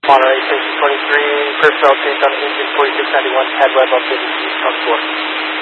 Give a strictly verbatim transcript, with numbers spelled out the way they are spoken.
Monterey Station twenty-three, personnel change on engine forty-six ninety-one, pad web updated to East Coast four.